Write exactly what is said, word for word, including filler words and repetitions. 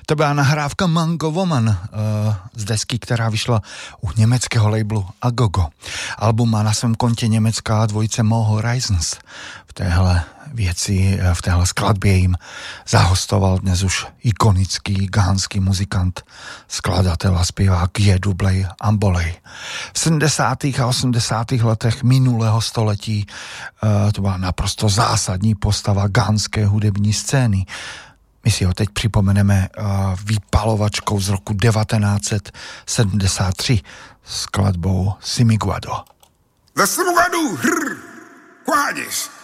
To byla nahrávka Mango Woman uh, z desky, která vyšla u německého labelu Agogo. Album má na svém kontě německá dvojice Mo Horizons. V téhle věci, v téhle skladbě jim zahostoval dnes už ikonický gánský muzikant, skladatel a zpěvák Jedu Blej Ambolej. V sedmdesátých a osmdesátých letech minulého století uh, to byla naprosto zásadní postava gánské hudební scény. My si ho teď připomeneme uh, výpalovačkou z roku devatenáct sedmdesát tři skladbou Simiguado. The Simiguado, hrr, quadis.